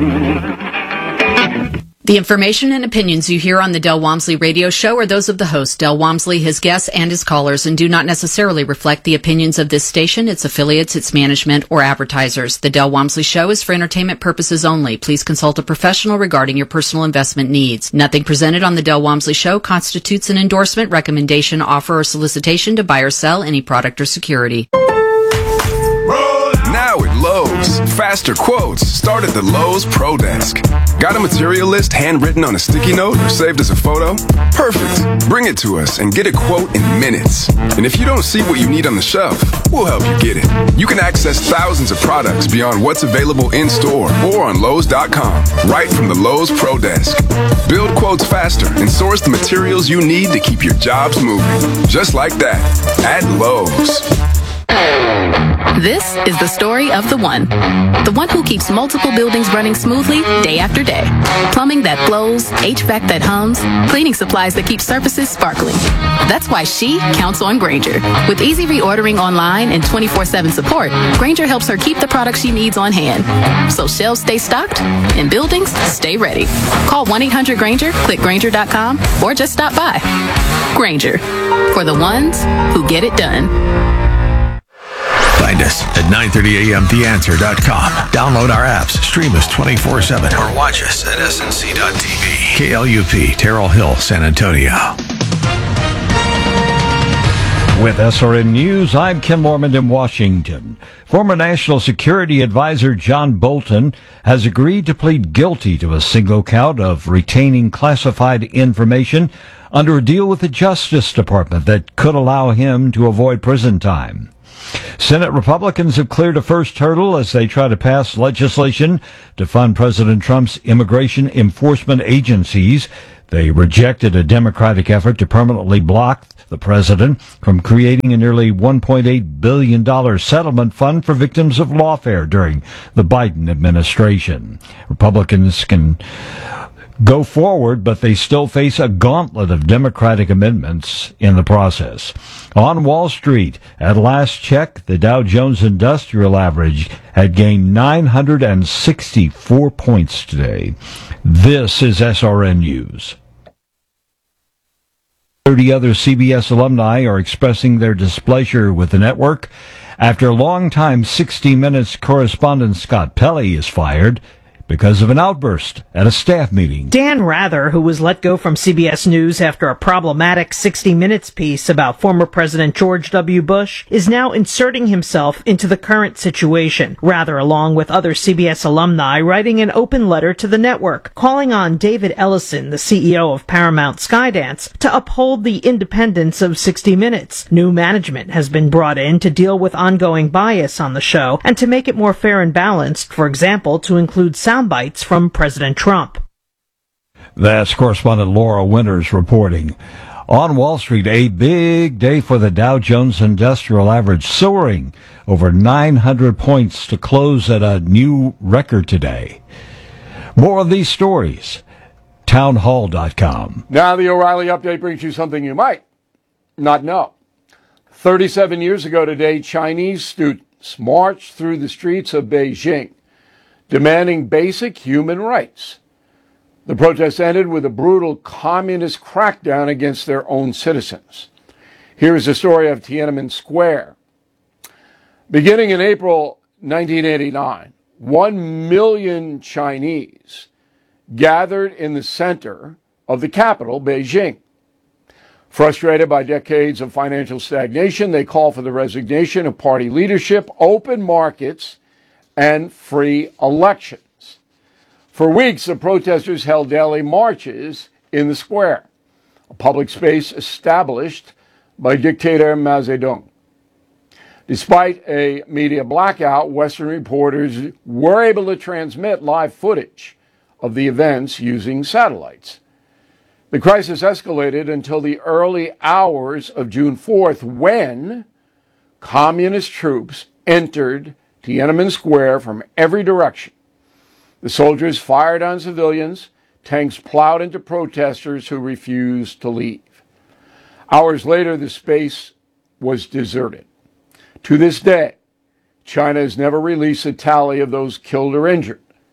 The information and opinions you hear on the Del Walmsley radio show are those of the host, Del Walmsley, his guests, and his callers, and do not necessarily reflect the opinions of this station, its affiliates, its management, or advertisers. The Del Walmsley show is for entertainment purposes only. Please consult a professional regarding your personal investment needs. Nothing presented on the Del Walmsley show constitutes an endorsement, recommendation, offer, or solicitation to buy or sell any product or security. Now at Lowe's, faster quotes start at the Lowe's Pro Desk. Got a material list handwritten on a sticky note or saved as a photo? Perfect. Bring it to us and get a quote in minutes. And if you don't see what you need on the shelf, we'll help you get it. You can access thousands of products beyond what's available in store or on Lowe's.com, right from the Lowe's Pro Desk. Build quotes faster and source the materials you need to keep your jobs moving. Just like that, at Lowe's. This is the story of the one who keeps multiple buildings running smoothly day after day. Plumbing that flows, HVAC that hums, cleaning supplies that keep surfaces sparkling. That's why she counts on Grainger. With easy reordering online and 24/7 support, Grainger helps her keep the products she needs on hand. So shelves stay stocked and buildings stay ready. Call 1-800-GRAINGER, click Grainger.com, or just stop by. Grainger, for the ones who get it done. Find us at 930 amtheanswer.com. Download our apps, stream us 24/7, or watch us at snc.tv. KLUP, Terrell Hill, San Antonio. With SRN News, I'm Ken Mormon in Washington. Former National Security Advisor John Bolton has agreed to plead guilty to a single count of retaining classified information under a deal with the Justice Department that could allow him to avoid prison time. Senate Republicans have cleared a first hurdle as they try to pass legislation to fund President Trump's immigration enforcement agencies. They rejected a Democratic effort to permanently block the president from creating a nearly $1.8 billion settlement fund for victims of lawfare during the Biden administration. Republicans can go forward, but they still face a gauntlet of Democratic amendments in the process. On Wall Street, at last check, the Dow Jones Industrial Average had gained 964 points today. This is SRN News. 30 other CBS alumni are expressing their displeasure with the network after longtime 60 Minutes correspondent Scott Pelley is fired because of an outburst at a staff meeting. Dan Rather, who was let go from CBS News after a problematic 60 Minutes piece about former President George W. Bush, is now inserting himself into the current situation. Rather, along with other CBS alumni, writing an open letter to the network, calling on David Ellison, the CEO of Paramount Skydance, to uphold the independence of 60 Minutes. New management has been brought in to deal with ongoing bias on the show and to make it more fair and balanced, for example, to include sound bites from President Trump. That's correspondent Laura Winters reporting. On Wall Street, a big day for the Dow Jones Industrial Average, soaring over 900 points to close at a new record today. More of these stories, townhall.com. Now the O'Reilly Update brings you something you might not know. 37 years ago today, Chinese students marched through the streets of Beijing, demanding basic human rights. The protest ended with a brutal communist crackdown against their own citizens. Here is the story of Tiananmen Square. Beginning in April 1989, 1 million Chinese gathered in the center of the capital, Beijing. Frustrated by decades of financial stagnation, they call for the resignation of party leadership, open markets, and free elections. For weeks, the protesters held daily marches in the square, a public space established by dictator Mao Zedong. Despite a media blackout, Western reporters were able to transmit live footage of the events using satellites. The crisis escalated until the early hours of June 4th, when communist troops entered Tiananmen Square from every direction. The soldiers fired on civilians, tanks plowed into protesters who refused to leave. Hours later, the space was deserted. To this day, China has never released a tally of those killed or injured.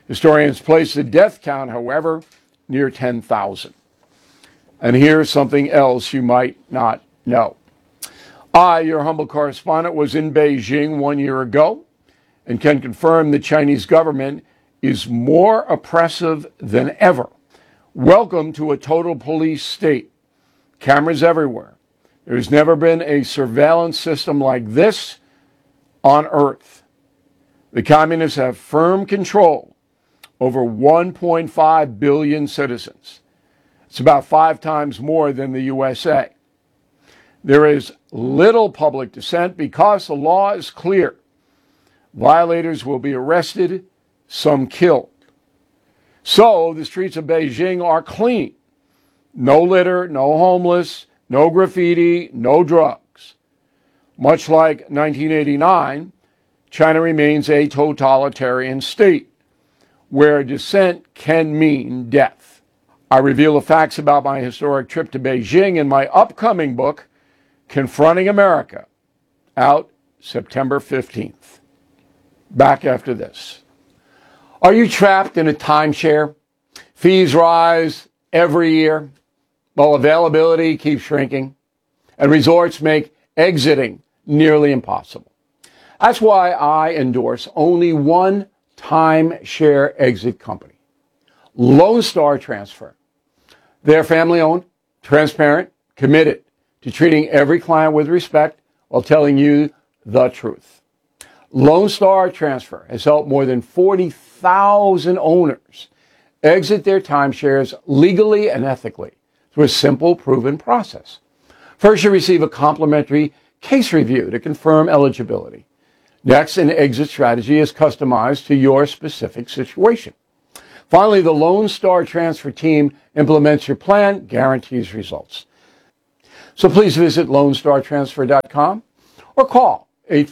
Historians place the death count, however, near 10,000. And here's something else you might not know. I, your humble correspondent, was in Beijing 1 year ago and can confirm the Chinese government is more oppressive than ever. Welcome to a total police state. Cameras everywhere. There's never been a surveillance system like this on Earth. The communists have firm control over 1.5 billion citizens. It's about 5 times more than the USA. There is little public dissent because the law is clear. Violators will be arrested, some killed. So the streets of Beijing are clean. No litter, no homeless, no graffiti, no drugs. Much like 1989, China remains a totalitarian state where dissent can mean death. I reveal the facts about my historic trip to Beijing in my upcoming book, Confronting America, out September 15th. Back after this. Are you trapped in a timeshare? Fees rise every year, while availability keeps shrinking, and resorts make exiting nearly impossible. That's why I endorse only one timeshare exit company, Lone Star Transfer. They're family-owned, transparent, committed to treating every client with respect while telling you the truth. Lone Star Transfer has helped more than 40,000 owners exit their timeshares legally and ethically through a simple, proven process. First, you receive a complimentary case review to confirm eligibility. Next, an exit strategy is customized to your specific situation. Finally, the Lone Star Transfer team implements your plan, guarantees results. So please visit LoneStarTransfer.com or call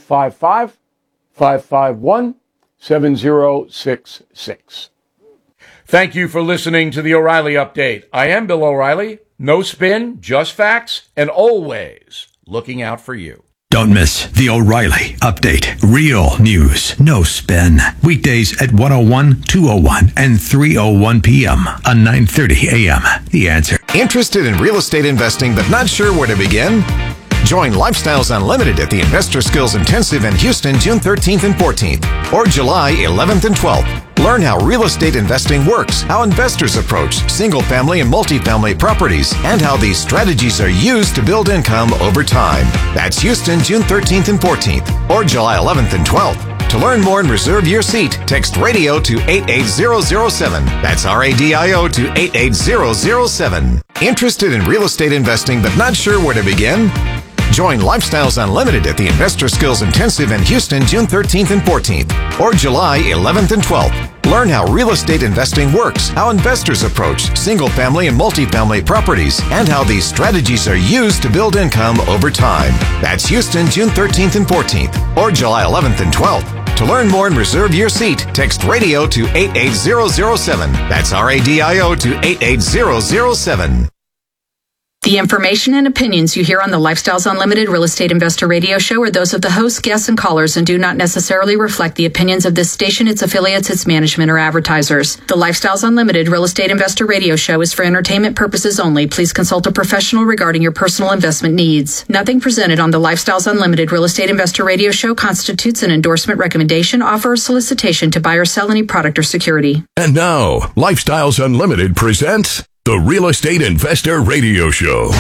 855-551-7066. Thank you for listening to the O'Reilly Update. I am Bill O'Reilly. No spin, just facts, and always looking out for you. Don't miss the O'Reilly Update. Real news, no spin. Weekdays at 1:01, 2:01, and 3:01 p.m. on 9:30 a.m. The Answer. Interested in real estate investing but not sure where to begin? Join Lifestyles Unlimited at the Investor Skills Intensive in Houston, June 13th and 14th, or July 11th and 12th. Learn how real estate investing works, how investors approach single-family and multifamily properties, and how these strategies are used to build income over time. That's Houston, June 13th and 14th, or July 11th and 12th. To learn more and reserve your seat, text RADIO to 88007. That's RADIO to 88007. Interested in real estate investing but not sure where to begin? Join Lifestyles Unlimited at the Investor Skills Intensive in Houston, June 13th and 14th, or July 11th and 12th. Learn how real estate investing works, how investors approach single-family and multifamily properties, and how these strategies are used to build income over time. That's Houston, June 13th and 14th, or July 11th and 12th. To learn more and reserve your seat, text RADIO to 88007. That's RADIO to 88007. The information and opinions you hear on the Lifestyles Unlimited Real Estate Investor Radio Show are those of the hosts, guests, and callers and do not necessarily reflect the opinions of this station, its affiliates, its management, or advertisers. The Lifestyles Unlimited Real Estate Investor Radio Show is for entertainment purposes only. Please consult a professional regarding your personal investment needs. Nothing presented on the Lifestyles Unlimited Real Estate Investor Radio Show constitutes an endorsement, recommendation, offer, or solicitation to buy or sell any product or security. And now, Lifestyles Unlimited presents the Real Estate Investor Radio Show.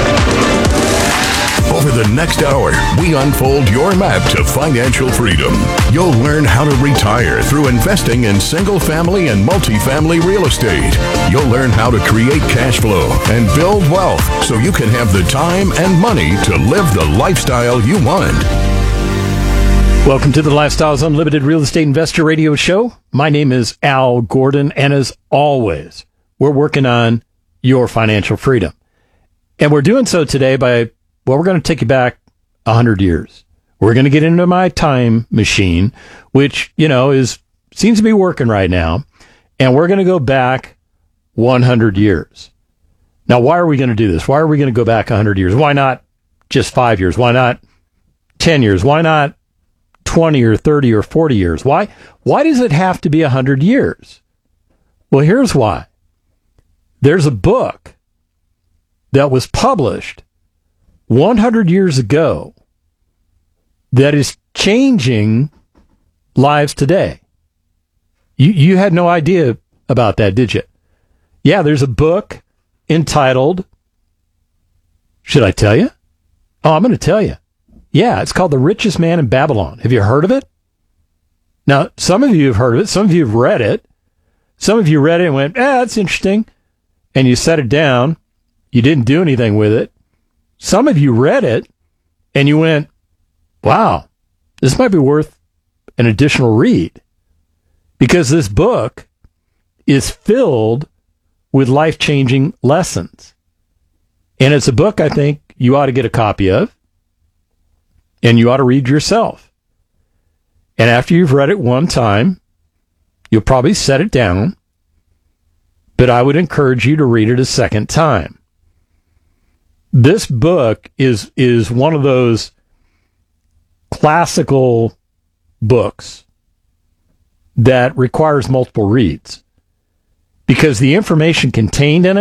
Over the next hour, we unfold your map to financial freedom. You'll learn how to retire through investing in single-family and multifamily real estate. You'll learn how to create cash flow and build wealth so you can have the time and money to live the lifestyle you want. Welcome to the Lifestyles Unlimited Real Estate Investor Radio Show. My name is Al Gordon, and as always, we're working on your financial freedom. And we're doing so today by, we're going to take you back 100 years. We're going to get into my time machine, which, seems to be working right now. And we're going to go back 100 years. Now, why are we going to do this? Why are we going to go back 100 years? Why not just 5 years? Why not 10 years? Why not 20 or 30 or 40 years. Why does it have to be 100 years? Well, here's why. There's a book that was published 100 years ago that is changing lives today. You had no idea about that, did you? Yeah, there's a book entitled, should I tell you? Oh, I'm going to tell you. Yeah, it's called The Richest Man in Babylon. Have you heard of it? Now, some of you have heard of it. Some of you have read it. Some of you read it and went, that's interesting. And you set it down. You didn't do anything with it. Some of you read it and you went, wow, this might be worth an additional read. Because this book is filled with life-changing lessons. And it's a book I think you ought to get a copy of. And you ought to read yourself. And after you've read it one time, you'll probably set it down. But I would encourage you to read it a second time. This book is one of those classical books that requires multiple reads. Because the information contained in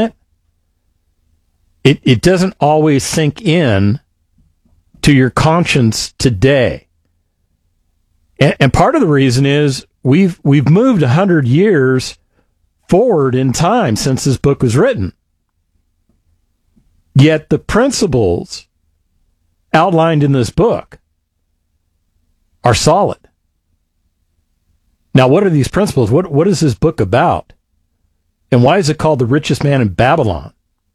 it doesn't always sink in to your conscience today. And part of the reason is we've moved 100 years forward in time since this book was written. Yet the principles outlined in this book are solid. Now, what are these principles? What is this book about? And why is it called The Richest Man in Babylon?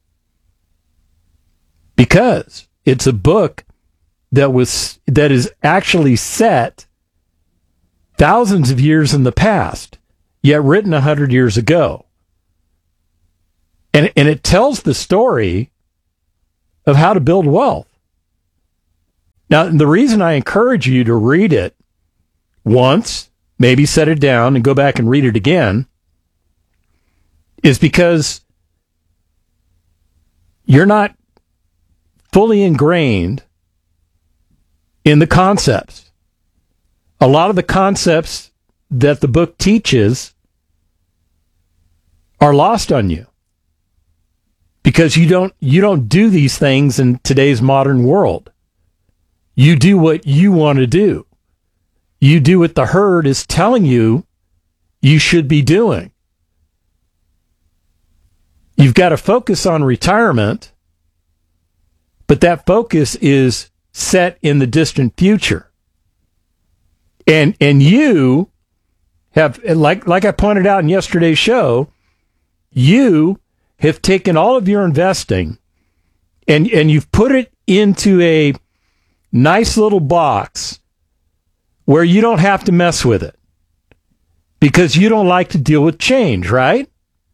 Because it's a book that is actually set thousands of years in the past, yet written 100 years ago. And it tells the story of how to build wealth. Now, the reason I encourage you to read it once, maybe set it down and go back and read it again, is because you're not fully ingrained in the concepts. A lot of the concepts that the book teaches are lost on you because you don't do these things in today's modern world. You do what you want to do. You do what the herd is telling you should be doing. You've got to focus on retirement, but that focus is set in the distant future. And you have, like I pointed out in yesterday's show, you have taken all of your investing and you've put it into a nice little box where you don't have to mess with it because you don't like to deal with change, right?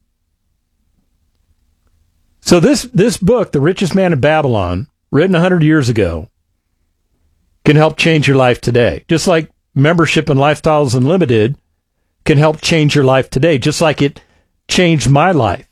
So this book, The Richest Man in Babylon, written 100 years ago, can help change your life today. Just like Membership in Lifestyles Unlimited can help change your life today, just like it changed my life.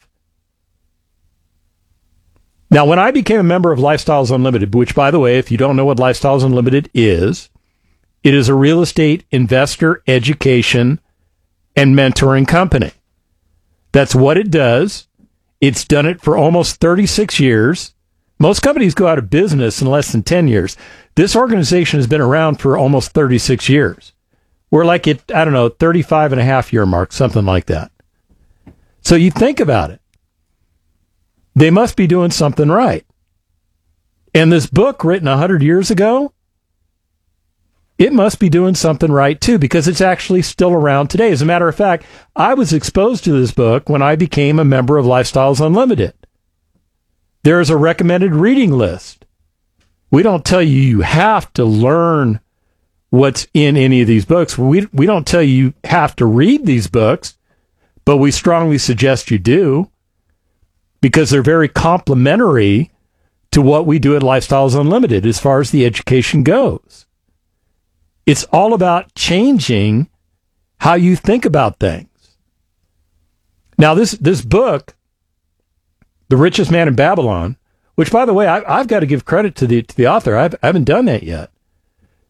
Now, when I became a member of Lifestyles Unlimited, which, by the way, if you don't know what Lifestyles Unlimited is, it is a real estate investor education and mentoring company. That's what it does. It's done it for almost 36 years. Most companies go out of business in less than 10 years. This organization has been around for almost 36 years. We're like at, 35 and a half year mark, something like that. So you think about it. They must be doing something right. And this book written 100 years ago, it must be doing something right too, because it's actually still around today. As a matter of fact, I was exposed to this book when I became a member of Lifestyles Unlimited. There is a recommended reading list. We don't tell you have to learn what's in any of these books. We don't tell you have to read these books, but we strongly suggest you do because they're very complementary to what we do at Lifestyles Unlimited as far as the education goes. It's all about changing how you think about things. Now, this book, The Richest Man in Babylon, which, by the way, I've got to give credit to the author. I haven't done that yet.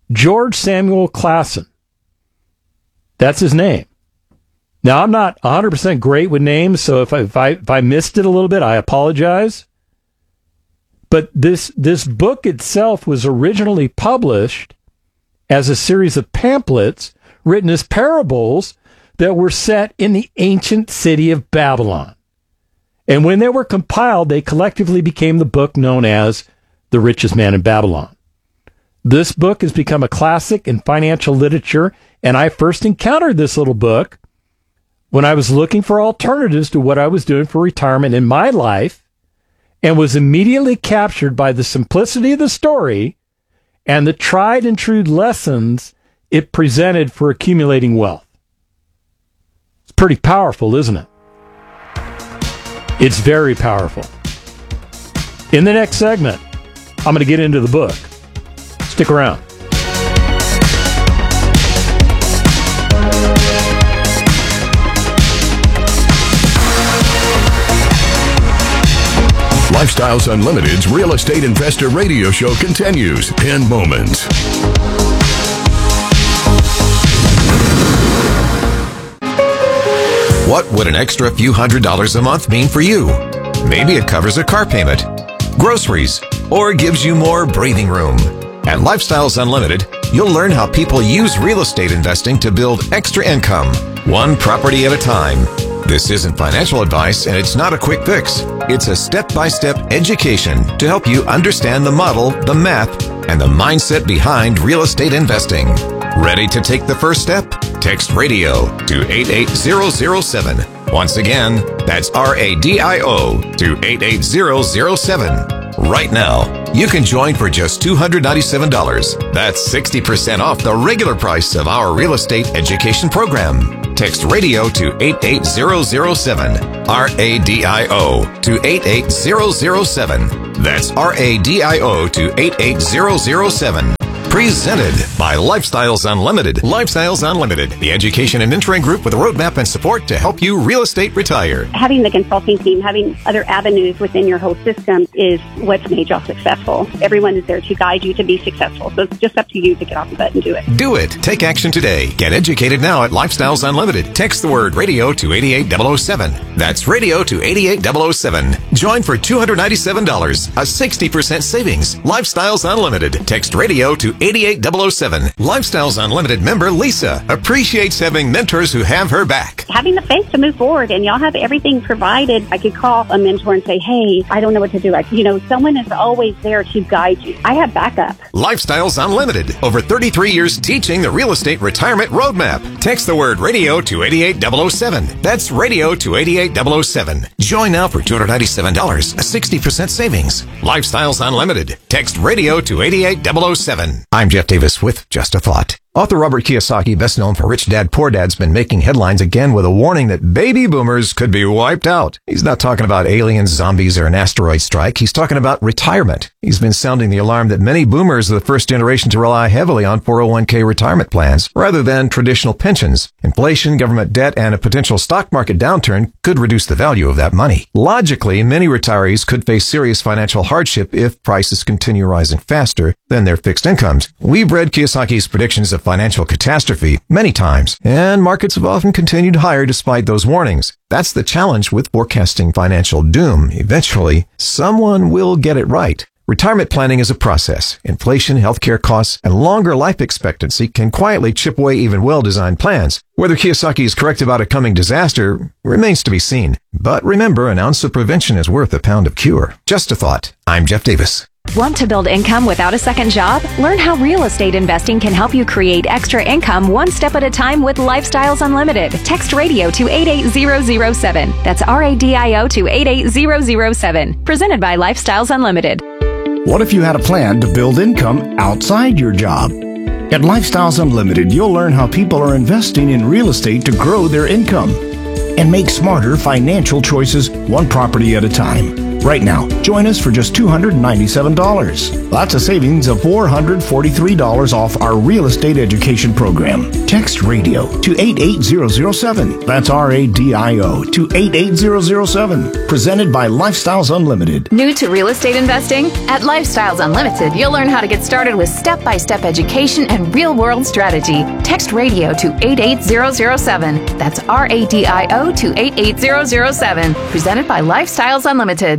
George Samuel Clason. That's his name. Now, I'm not 100% great with names, so if I missed it a little bit, I apologize. But this book itself was originally published as a series of pamphlets written as parables that were set in the ancient city of Babylon. And when they were compiled, they collectively became the book known as The Richest Man in Babylon. This book has become a classic in financial literature, and I first encountered this little book when I was looking for alternatives to what I was doing for retirement in my life, and was immediately captured by the simplicity of the story and the tried and true lessons it presented for accumulating wealth. It's pretty powerful, isn't it? It's very powerful. In the next segment, I'm going to get into the book. Stick around. Lifestyles Unlimited's Real Estate Investor Radio Show continues in moments. What would an extra few $100s a month mean for you? Maybe it covers a car payment, groceries, or gives you more breathing room. At Lifestyles Unlimited, you'll learn how people use real estate investing to build extra income, one property at a time. This isn't financial advice, and it's not a quick fix. It's a step-by-step education to help you understand the model, the math, and the mindset behind real estate investing. Ready to take the first step? Text RADIO to 88007. Once again, that's RADIO to 88007. Right now, you can join for just $297. That's 60% off the regular price of our real estate education program. Text RADIO to 88007. RADIO to 88007. That's RADIO to 88007. Presented by Lifestyles Unlimited. Lifestyles Unlimited, the education and mentoring group with a roadmap and support to help you real estate retire. Having the consulting team, having other avenues within your whole system is what's made y'all successful. Everyone is there to guide you to be successful. So it's just up to you to get off the butt and do it. Do it. Take action today. Get educated now at Lifestyles Unlimited. Text the word RADIO to 88007. That's RADIO to 88007. Join for $297, a 60% savings. Lifestyles Unlimited. Text RADIO to 88007. Lifestyles Unlimited member Lisa appreciates having mentors who have her back. Having the faith to move forward, and y'all have everything provided. I could call a mentor and say, hey, I don't know what to do. Someone is always there to guide you. I have backup. Lifestyles Unlimited. Over 33 years teaching the real estate retirement roadmap. Text the word RADIO to 88007. That's RADIO to 88007. Join now for $297, a 60% savings. Lifestyles Unlimited. Text RADIO to 88007. I'm Jeff Davis with Just a Thought. Author Robert Kiyosaki, best known for Rich Dad, Poor Dad's been making headlines again with a warning that baby boomers could be wiped out. He's not talking about aliens, zombies, or an asteroid strike. He's talking about retirement. He's been sounding the alarm that many boomers are the first generation to rely heavily on 401k retirement plans rather than traditional pensions. Inflation, government debt, and a potential stock market downturn could reduce the value of that money. Logically, many retirees could face serious financial hardship if prices continue rising faster than their fixed incomes. We've read Kiyosaki's predictions of financial catastrophe many times, and markets have often continued higher despite those warnings. That's the challenge with forecasting financial doom. Eventually, someone will get it right. Retirement planning is a process. Inflation, healthcare costs, and longer life expectancy can quietly chip away even well-designed plans. Whether Kiyosaki is correct about a coming disaster remains to be seen. But remember, an ounce of prevention is worth a pound of cure. Just a thought. I'm Jeff Davis. Want to build income without a second job? Learn how real estate investing can help you create extra income one step at a time with Lifestyles Unlimited. Text RADIO to 88007. That's RADIO to 88007. Presented by Lifestyles Unlimited. What if you had a plan to build income outside your job? At Lifestyles Unlimited, you'll learn how people are investing in real estate to grow their income and make smarter financial choices one property at a time. Right now, join us for just $297. That's a savings of $443 off our real estate education program. Text radio to 88007. That's RADIO to 88007. Presented by Lifestyles Unlimited. New to real estate investing? At Lifestyles Unlimited, you'll learn how to get started with step-by-step education and real-world strategy. Text radio to 88007. That's RADIO to 88007. Presented by Lifestyles Unlimited.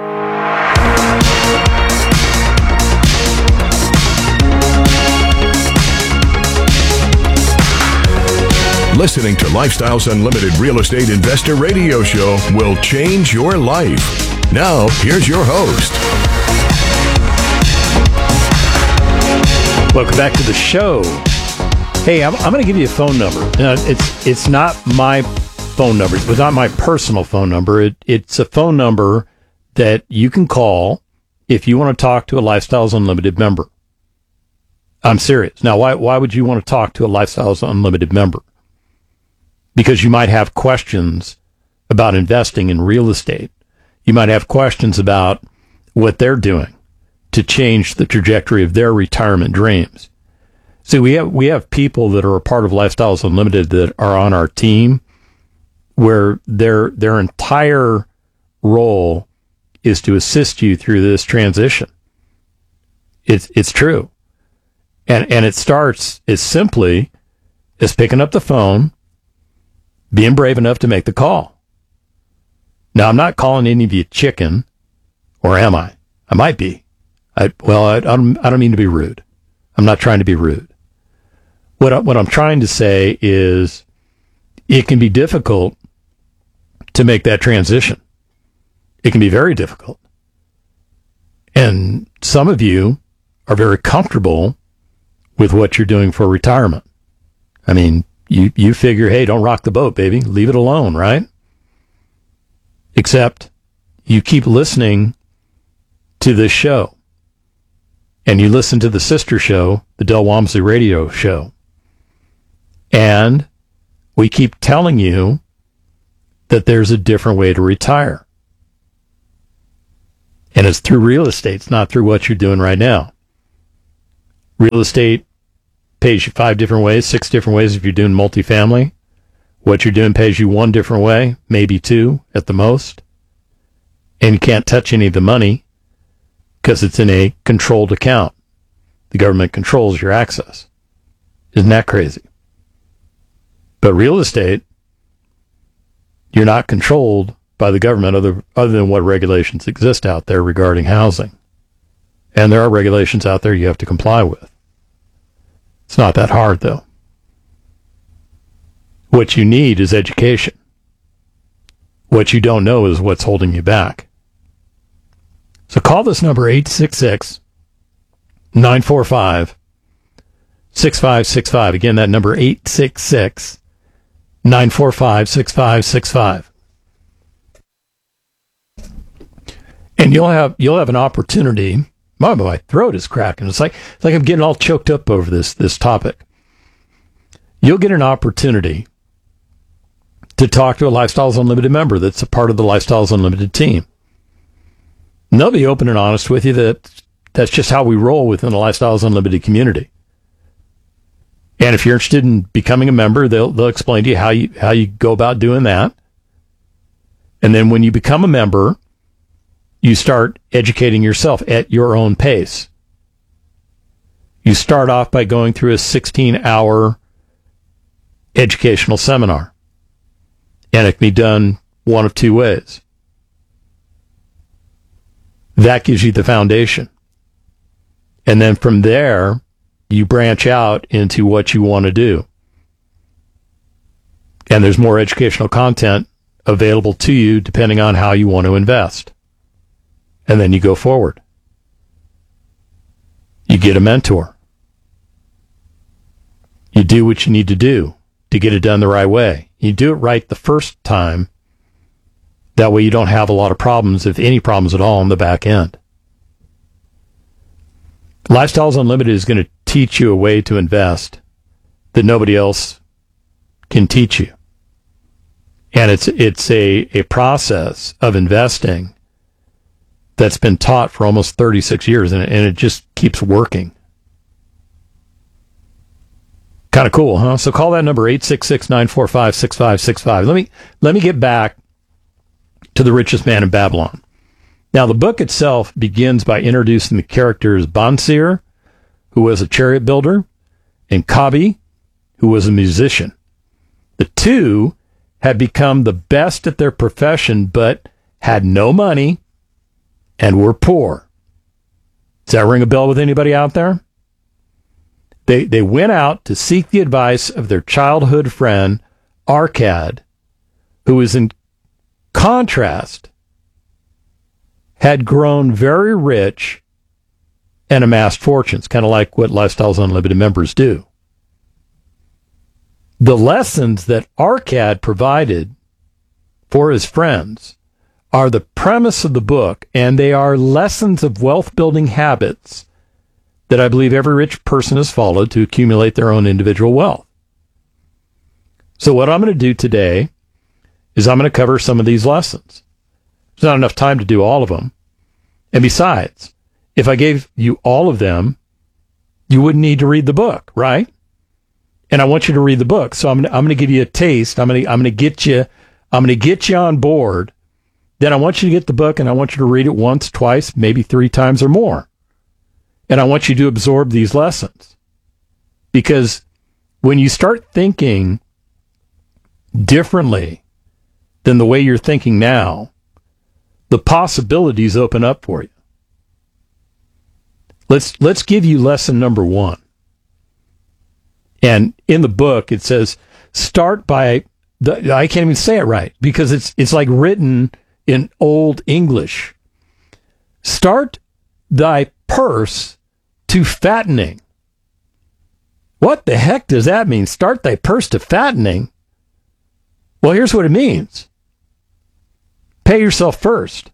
Listening to Lifestyles Unlimited Real Estate Investor Radio Show will change your life. Now, here's your host. Welcome back to the show. Hey, I'm going to give you a phone number. It's not my phone number. It was not my personal phone number. It's a phone number that you can call if you want to talk to a Lifestyles Unlimited member. I'm serious. Now, why would you want to talk to a Lifestyles Unlimited member? Because you might have questions about investing in real estate. You might have questions about what they're doing to change the trajectory of their retirement dreams. See, we have people that are a part of Lifestyles Unlimited that are on our team where their entire role is to assist you through this transition. It's true. And it starts as simply as picking up the phone, being brave enough to make the call. Now, I'm not calling any of you chicken, or am I? I might be. I don't mean to be rude. I'm not trying to be rude. What I'm trying to say is it can be difficult to make that transition. It can be very difficult. And some of you are very comfortable with what you're doing for retirement. I mean, you figure, hey, don't rock the boat, baby. Leave it alone, right? Except you keep listening to this show. And you listen to the sister show, the Del Walmsley Radio Show. And we keep telling you that there's a different way to retire. And it's through real estate. It's not through what you're doing right now. Real estate pays you 5 different ways, 6 different ways if you're doing multifamily. What you're doing pays you 1 different way, maybe 2 at the most. And you can't touch any of the money because it's in a controlled account. The government controls your access. Isn't that crazy? But real estate, you're not controlled by the government other than what regulations exist out there regarding housing. And there are regulations out there you have to comply with. It's not that hard, though. What you need is education. What you don't know is what's holding you back. So call this number, 866-945-6565. Again, that number, 866-945-6565. And you'll have an opportunity. My throat is cracking. It's like I'm getting all choked up over this topic. You'll get an opportunity to talk to a Lifestyles Unlimited member that's a part of the Lifestyles Unlimited team. And they'll be open and honest with you that's just how we roll within the Lifestyles Unlimited community. And if you're interested in becoming a member, they'll explain to you how you go about doing that. And then when you become a member, you start educating yourself at your own pace. You start off by going through a 16-hour educational seminar. And it can be done one of 2 ways. That gives you the foundation. And then from there, you branch out into what you want to do. And there's more educational content available to you depending on how you want to invest. And then you go forward. You get a mentor. You do what you need to do to get it done the right way. You do it right the first time. That way you don't have a lot of problems, if any problems at all, on the back end. Lifestyles Unlimited is going to teach you a way to invest that nobody else can teach you. And it's a process of investing that's been taught for almost 36 years, and it just keeps working. Kind of cool, huh? So call that number, 866-945-6565. Let me get back to The Richest Man in Babylon. Now, the book itself begins by introducing the characters Bansir, who was a chariot builder, and Kabi, who was a musician. The two had become the best at their profession, but had no money and were poor. Does that ring a bell with anybody out there? They went out to seek the advice of their childhood friend, Arcad, who was in contrast, had grown very rich and amassed fortunes, kind of like what Lifestyles Unlimited members do. The lessons that Arcad provided for his friends are the premise of the book, and they are lessons of wealth-building habits that I believe every rich person has followed to accumulate their own individual wealth. So what I'm going to do today is I'm going to cover some of these lessons. There's not enough time to do all of them. And besides, if I gave you all of them, you wouldn't need to read the book, right? And I want you to read the book. So I'm going to give you a taste. I'm going to get you on board. Then I want you to get the book, and I want you to read it once, twice, maybe 3 times or more. And I want you to absorb these lessons. Because when you start thinking differently than the way you're thinking now, the possibilities open up for you. Let's give you lesson number 1. And in the book, it says, start by, I can't even say it right, because it's like written in Old English. Start thy purse to fattening. What the heck does that mean? Start thy purse to fattening? Well, here's what it means. Pay yourself first.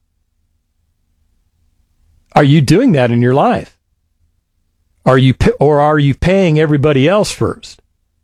Are you doing that in your life? Are you paying everybody else first?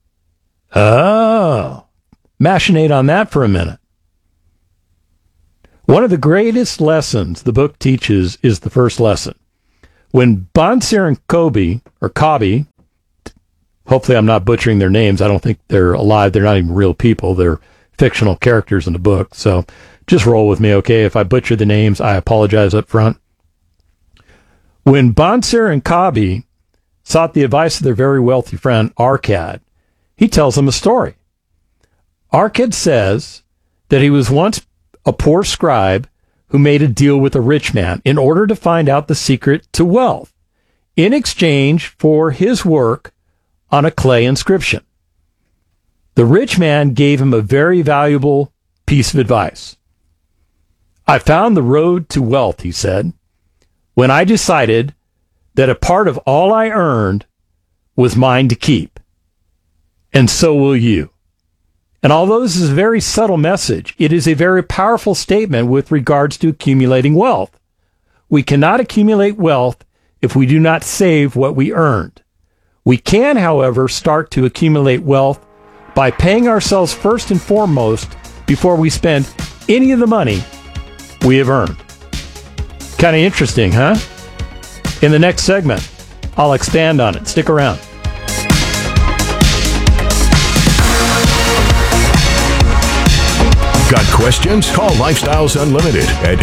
Oh, machinate on that for a minute. One of the greatest lessons the book teaches is the first lesson. When Bansir and Kabi, hopefully I'm not butchering their names. I don't think they're alive. They're not even real people. They're fictional characters in the book. So just roll with me, okay? If I butcher the names, I apologize up front. When Bansir and Kabi sought the advice of their very wealthy friend, Arcad, he tells them a story. Arcad says that he was once a poor scribe who made a deal with a rich man in order to find out the secret to wealth in exchange for his work on a clay inscription. The rich man gave him a very valuable piece of advice. I found the road to wealth, he said, when I decided that a part of all I earned was mine to keep. And so will you. And although this is a very subtle message, it is a very powerful statement with regards to accumulating wealth. We cannot accumulate wealth if we do not save what we earned. We can, however, start to accumulate wealth by paying ourselves first and foremost before we spend any of the money we have earned. Kind of interesting, huh? In the next segment, I'll expand on it. Stick around. Got questions? Call Lifestyles Unlimited at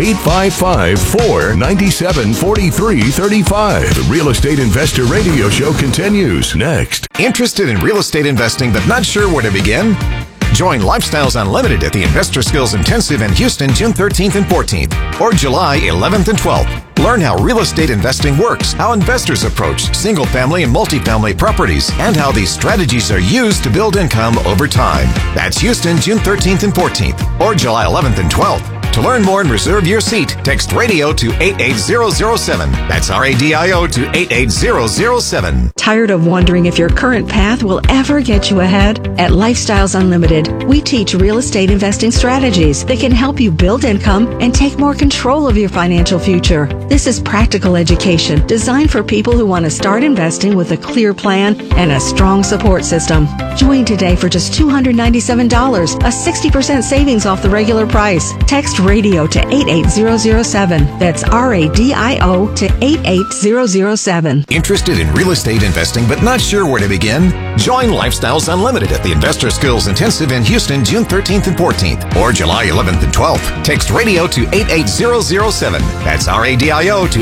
855-497-4335. The Real Estate Investor Radio Show continues next. Interested in real estate investing but not sure where to begin? Join Lifestyles Unlimited at the Investor Skills Intensive in Houston, June 13th and 14th, or July 11th and 12th. Learn how real estate investing works, how investors approach single-family and multifamily properties, and how these strategies are used to build income over time. That's Houston, June 13th and 14th, or July 11th and 12th. To learn more and reserve your seat, text radio to 88007. That's RADIO to 88007. Tired of wondering if your current path will ever get you ahead? At Lifestyles Unlimited, we teach real estate investing strategies that can help you build income and take more control of your financial future. This is practical education designed for people who want to start investing with a clear plan and a strong support system. Join today for just $297, a 60% savings off the regular price. Text Text radio to 88007. That's RADIO to 88007. Interested in real estate investing but not sure where to begin? Join Lifestyles Unlimited at the Investor Skills Intensive in Houston, June 13th and 14th, or July 11th and 12th. Text radio to 88007. That's RADIO to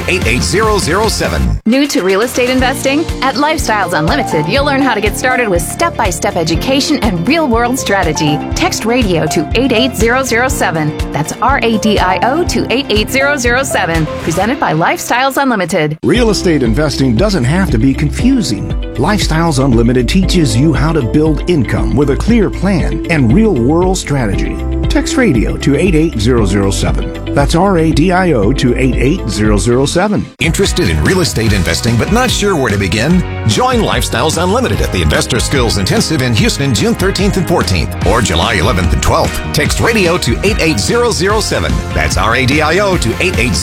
88007. New to real estate investing? At Lifestyles Unlimited, you'll learn how to get started with step-by-step education and real-world strategy. Text radio to 88007. That's RADIO to 88007. Presented by Lifestyles Unlimited. Real estate investing doesn't have to be confusing. Lifestyles Unlimited teaches you how to build income with a clear plan and real-world strategy. Text radio to 88007. That's RADIO to 88007. Interested in real estate investing but not sure where to begin? Join Lifestyles Unlimited at the Investor Skills Intensive in Houston, June 13th and 14th, or July 11th and 12th. Text radio to 88007. That's RADIO to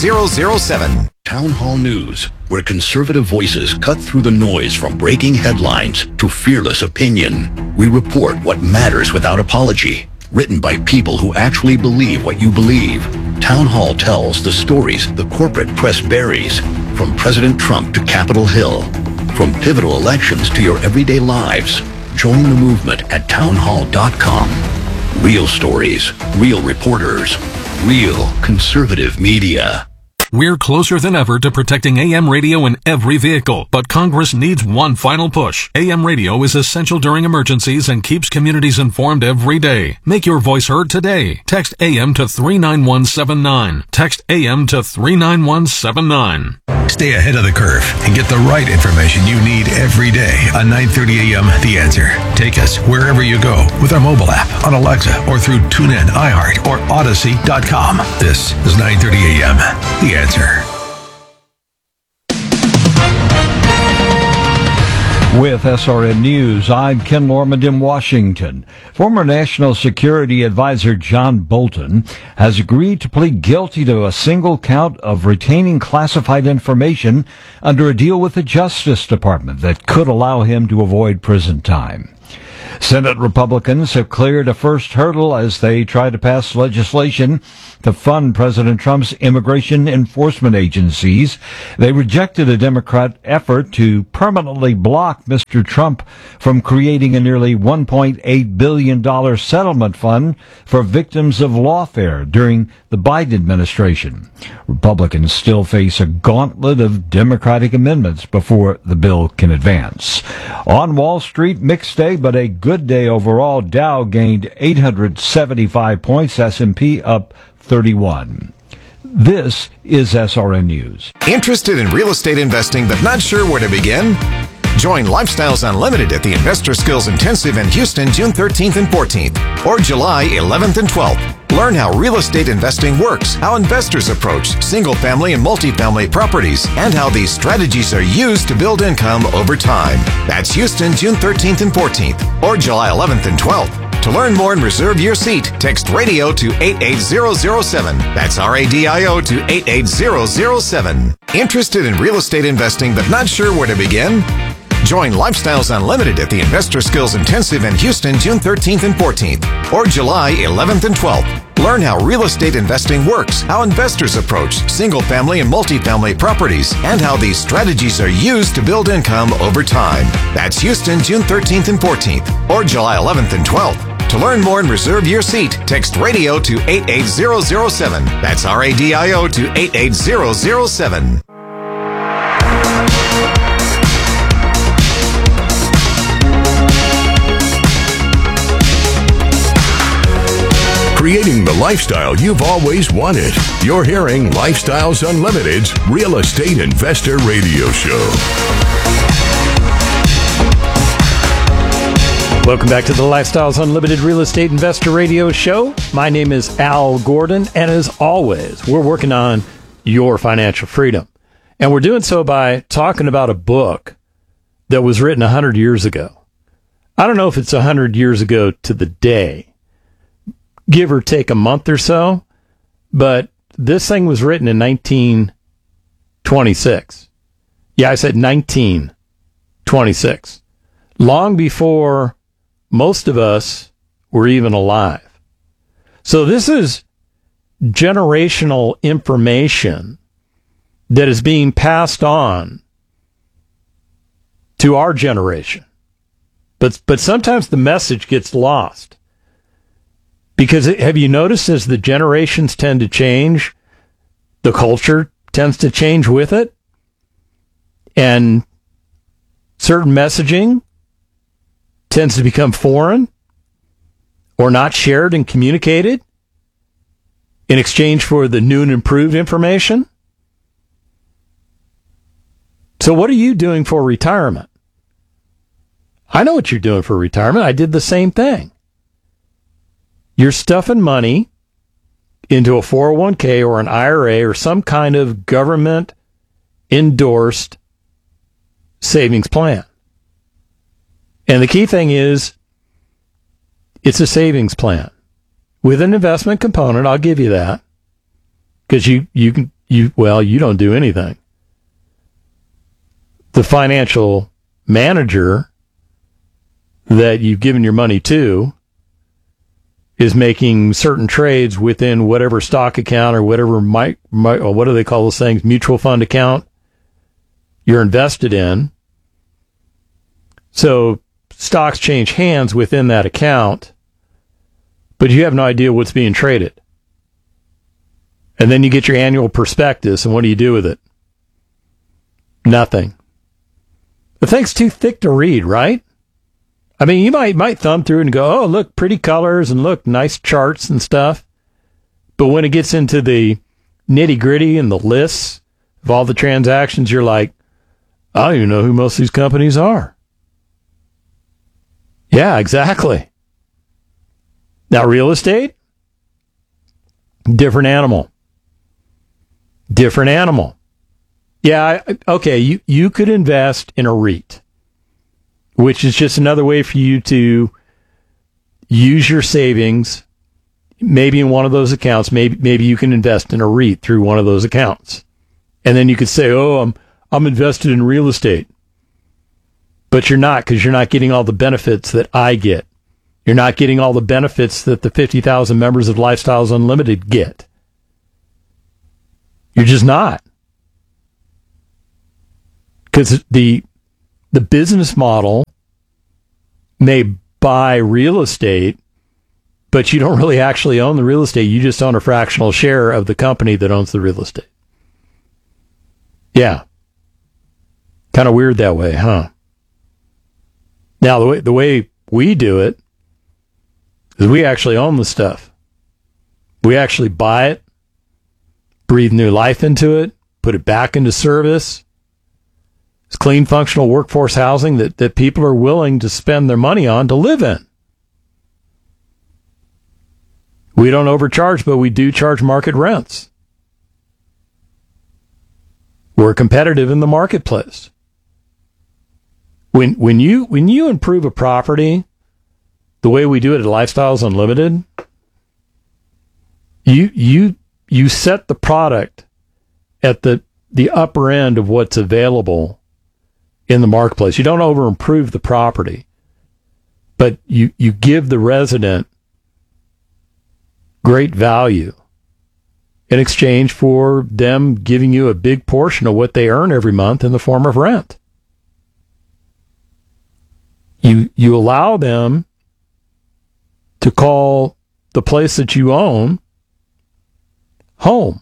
88007. Town Hall News, where conservative voices cut through the noise from breaking headlines to fearless opinion. We report what matters without apology. Written by people who actually believe what you believe. Town Hall tells the stories the corporate press buries, from President Trump to Capitol Hill, from pivotal elections to your everyday lives. Join the movement at townhall.com. Real stories, real reporters, real conservative media. We're closer than ever to protecting AM radio in every vehicle, but Congress needs one final push. AM radio is essential during emergencies and keeps communities informed every day. Make your voice heard today. Text AM to 39179. Text AM to 39179. Stay ahead of the curve and get the right information you need every day on 9:30 a.m. The Answer. Take us wherever you go with our mobile app, on Alexa, or through TuneIn, iHeart, or Odyssey.com. This is 9:30 a.m. The Answer. With SRN News, I'm Ken Lormand in Washington. Former National Security Advisor John Bolton has agreed to plead guilty to a single count of retaining classified information under a deal with the Justice Department that could allow him to avoid prison time. Senate Republicans have cleared a first hurdle as they try to pass legislation to fund President Trump's immigration enforcement agencies. They rejected a Democrat effort to permanently block Mr. Trump from creating a nearly $1.8 billion settlement fund for victims of lawfare during the Biden administration. Republicans still face a gauntlet of Democratic amendments before the bill can advance. On Wall Street, mixed day, but a good day overall. Dow gained 875 points, S&P up 31. This is SRN News. Interested in real estate investing but not sure where to begin? Join Lifestyles Unlimited at the Investor Skills Intensive in Houston, June 13th and 14th, or July 11th and 12th. Learn how real estate investing works, how investors approach single-family and multifamily properties, and how these strategies are used to build income over time. That's Houston, June 13th and 14th, or July 11th and 12th. To learn more and reserve your seat, text radio to 88007. That's RADIO to 88007. Interested in real estate investing but not sure where to begin? Join Lifestyles Unlimited at the Investor Skills Intensive in Houston, June 13th and 14th, or July 11th and 12th. Learn how real estate investing works, how investors approach single-family and multifamily properties, and how these strategies are used to build income over time. That's Houston, June 13th and 14th, or July 11th and 12th. To learn more and reserve your seat, text radio to 88007. That's RADIO to 88007. Creating the lifestyle you've always wanted. You're hearing Lifestyles Unlimited's Real Estate Investor Radio Show. Welcome back to the Lifestyles Unlimited Real Estate Investor Radio Show. My name is Al Gordon, and as always, we're working on your financial freedom. And we're doing so by talking about a book that was written 100 years ago. I don't know if it's 100 years ago to the day, give or take a month or so, but this thing was written in 1926. Yeah, I said 1926. Long before most of us were even alive. So this is generational information that is being passed on to our generation. But sometimes the message gets lost. Because have you noticed as the generations tend to change, the culture tends to change with it? And certain messaging tends to become foreign or not shared and communicated in exchange for the new and improved information. So what are you doing for retirement? I know what you're doing for retirement. I did the same thing. You're stuffing money into a 401k or an IRA or some kind of government endorsed savings plan. And the key thing is it's a savings plan with an investment component. I'll give you that, because you don't do anything. The financial manager that you've given your money to is making certain trades within whatever stock account or whatever or what do they call those things, mutual fund account you're invested in. So stocks change hands within that account, but you have no idea what's being traded. And then you get your annual prospectus, and what do you do with it? Nothing. The thing's too thick to read, right? I mean, you might thumb through and go, oh, look, pretty colors and look, nice charts and stuff. But when it gets into the nitty-gritty and the lists of all the transactions, you're like, I don't even know who most of these companies are. Yeah, exactly. Now, real estate, different animal. Different animal. Yeah, okay, you could invest in a REIT, which is just another way for you to use your savings, maybe in one of those accounts. Maybe you can invest in a REIT through one of those accounts. And then you could say, oh, I'm invested in real estate. But you're not, because you're not getting all the benefits that I get. You're not getting all the benefits that the 50,000 members of Lifestyles Unlimited get. You're just not. Because the business model may buy real estate, but you don't really actually own the real estate. You just own a fractional share of the company that owns the real estate. Yeah. Kind of weird that way, huh? Now, the way we do it is we actually own the stuff. We actually buy it, breathe new life into it, put it back into service. It's clean, functional workforce housing that people are willing to spend their money on to live in. We don't overcharge, but we do charge market rents. We're competitive in the marketplace. When you improve a property the way we do it at Lifestyles Unlimited, you set the product at the upper end of what's available in the marketplace. You don't over improve the property, but you give the resident great value in exchange for them giving you a big portion of what they earn every month in the form of rent. You allow them to call the place that you own home,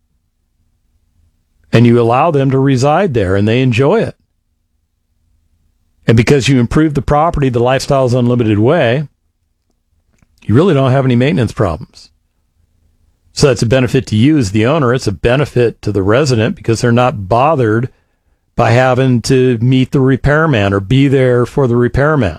and you allow them to reside there, and they enjoy it. And because you improve the property the Lifestyles Unlimited way, you really don't have any maintenance problems. So that's a benefit to you as the owner. It's a benefit to the resident because they're not bothered by having to meet the repairman or be there for the repairman.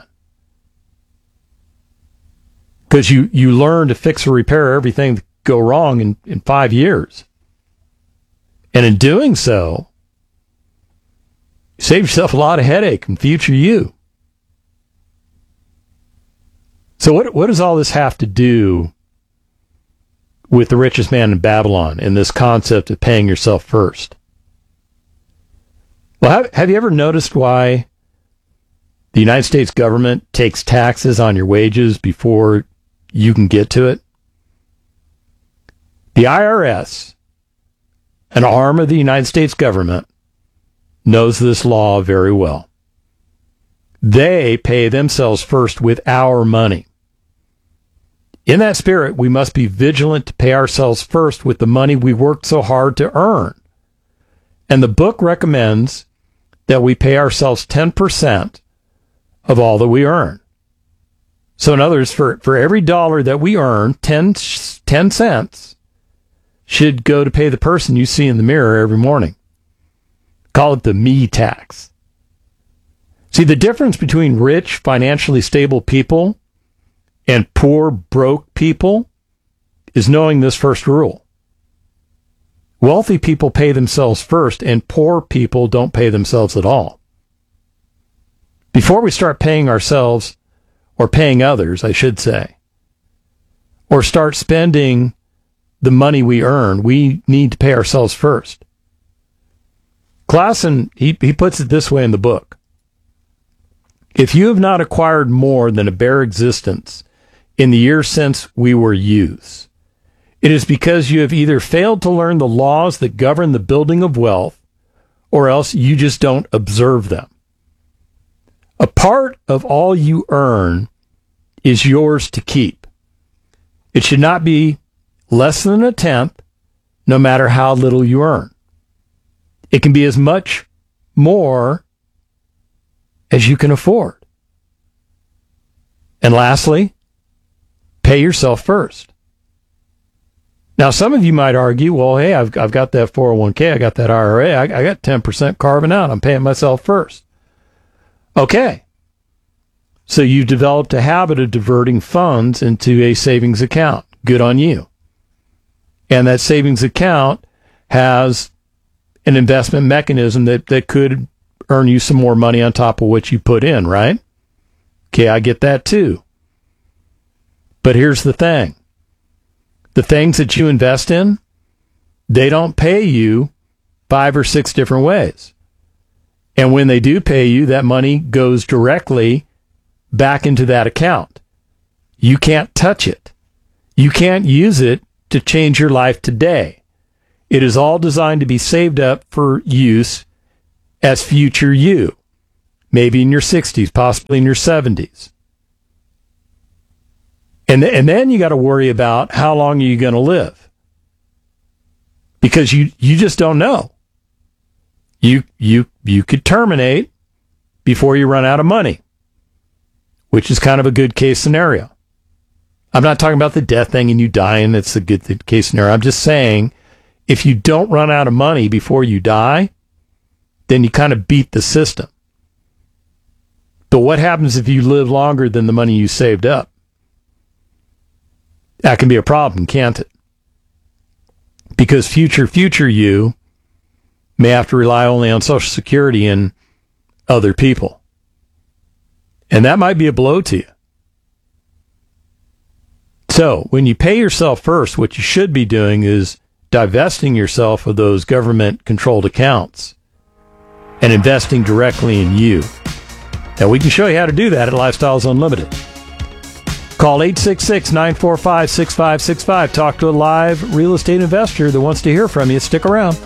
Because you learn to fix or repair everything that go wrong in 5 years. And in doing so, you save yourself a lot of headache in future you. So what does all this have to do with the richest man in Babylon and this concept of paying yourself first? Well, have you ever noticed why the United States government takes taxes on your wages before you can get to it? The IRS, an arm of the United States government, knows this law very well. They pay themselves first with our money. In that spirit, we must be vigilant to pay ourselves first with the money we worked so hard to earn. And the book recommends that we pay ourselves 10% of all that we earn. So in other words, for every dollar that we earn, 10 cents should go to pay the person you see in the mirror every morning. Call it the me tax. See, the difference between rich, financially stable people and poor, broke people is knowing this first rule. Wealthy people pay themselves first, and poor people don't pay themselves at all. Before we start paying ourselves, or paying others, I should say, or start spending the money we earn, we need to pay ourselves first. Clausen, he puts it this way in the book. If you have not acquired more than a bare existence in the years since we were youths, it is because you have either failed to learn the laws that govern the building of wealth, or else you just don't observe them. A part of all you earn is yours to keep. It should not be less than a tenth, no matter how little you earn. It can be as much more as you can afford. And lastly, pay yourself first. Now, some of you might argue, well, hey, I've got that 401k, I got that IRA, I got 10% carving out, I'm paying myself first. Okay. So you've developed a habit of diverting funds into a savings account. Good on you. And that savings account has an investment mechanism that could earn you some more money on top of what you put in, right? Okay, I get that too. But here's the thing. The things that you invest in, they don't pay you 5 or 6 different ways. And when they do pay you, that money goes directly back into that account. You can't touch it. You can't use it to change your life today. It is all designed to be saved up for use as future you. Maybe in your 60s, possibly in your 70s. And then you got to worry about how long are you going to live. Because you just don't know. You could terminate before you run out of money, which is kind of a good case scenario. I'm not talking about the death thing and you die and it's a good case scenario. I'm just saying if you don't run out of money before you die, then you kind of beat the system. But what happens if you live longer than the money you saved up? That can be a problem, can't it? Because future you may have to rely only on Social Security and other people. And that might be a blow to you. So, when you pay yourself first, what you should be doing is divesting yourself of those government-controlled accounts and investing directly in you. Now, we can show you how to do that at Lifestyles Unlimited. Call 866-945-6565. Talk to a live real estate investor that wants to hear from you. Stick around.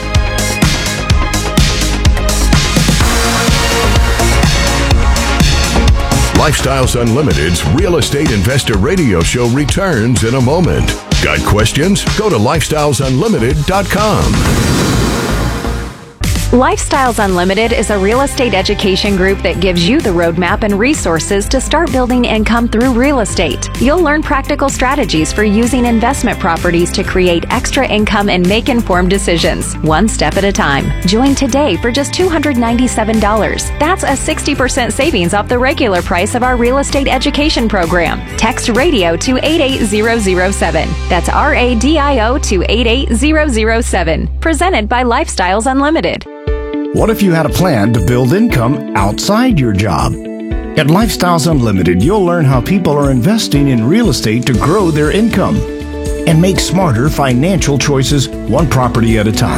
Lifestyles Unlimited's Real Estate Investor Radio Show returns in a moment. Got questions? Go to lifestylesunlimited.com. Lifestyles Unlimited is a real estate education group that gives you the roadmap and resources to start building income through real estate. You'll learn practical strategies for using investment properties to create extra income and make informed decisions, one step at a time. Join today for just $297. That's a 60% savings off the regular price of our real estate education program. Text radio to 88007. That's RADIO to 88007. Presented by Lifestyles Unlimited. What if you had a plan to build income outside your job? At Lifestyles Unlimited, you'll learn how people are investing in real estate to grow their income and make smarter financial choices one property at a time.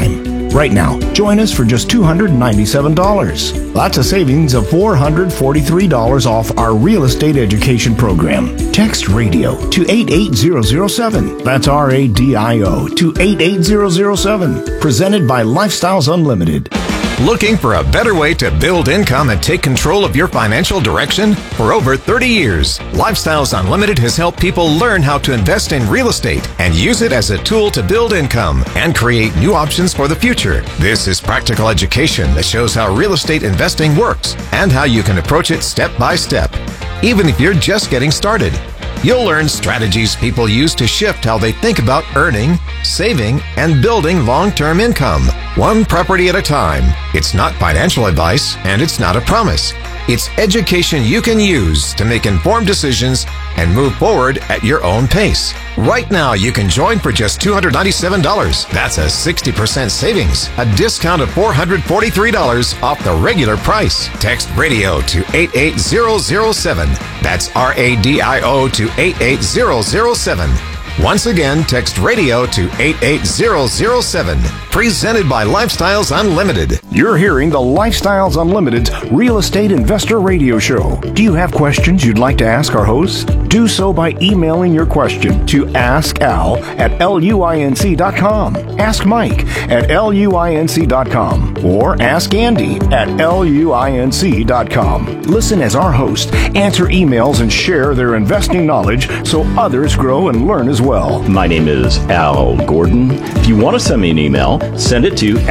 Right now, join us for just $297. That's a savings of $443 off our real estate education program. Text radio to 88007. That's RADIO to 88007. Presented by Lifestyles Unlimited. Looking for a better way to build income and take control of your financial direction? For over 30 years, Lifestyles Unlimited has helped people learn how to invest in real estate and use it as a tool to build income and create new options for the future. This is practical education that shows how real estate investing works and how you can approach it step by step, even if you're just getting started. You'll learn strategies people use to shift how they think about earning, saving, and building long-term income, one property at a time. It's not financial advice, and it's not a promise. It's education you can use to make informed decisions and move forward at your own pace. Right now, you can join for just $297. That's a 60% savings, a discount of $443 off the regular price. Text radio to 88007. That's RADIO to 88007. Once again, text radio to 88007. Presented by Lifestyles Unlimited. You're hearing the Lifestyles Unlimited's Real Estate Investor Radio Show. Do you have questions you'd like to ask our hosts? Do so by emailing your question to askal@luinc.com, Ask Mike at luinc.com, or Ask Andy at luinc.com. Listen as our hosts answer emails and share their investing knowledge so others grow and learn as well. My name is Al Gordon. If you want to send me an email, send it to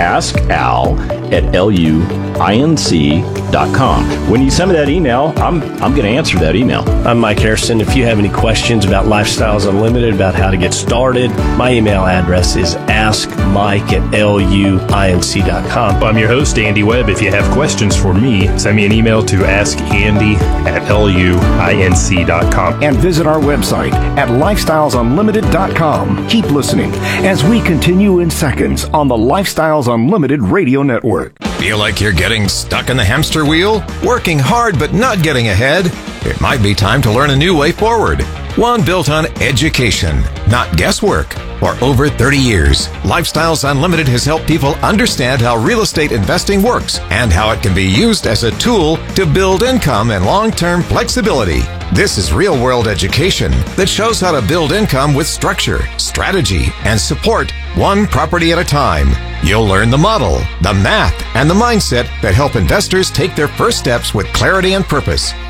askal@luinc.com. When you send me that email, I'm going to answer that email. I'm Mike Harrison. If you have any questions about Lifestyles Unlimited, about how to get started, my email address is askmike@luinc.com. I'm your host, Andy Webb. If you have questions for me, send me an email to askandy@luinc.com. And visit our website at lifestylesunlimited.com. Keep listening as we continue in seconds on the Lifestyles Unlimited Radio Network. Feel like you're getting stuck in the hamster wheel? Working hard but not getting ahead? It might be time to learn a new way forward. One built on education, not guesswork. For over 30 years, Lifestyles Unlimited has helped people understand how real estate investing works and how it can be used as a tool to build income and long-term flexibility. This is real-world education that shows how to build income with structure, strategy, and support, one property at a time. You'll learn the model, the math, and the mindset that help investors take their first steps with clarity and purpose.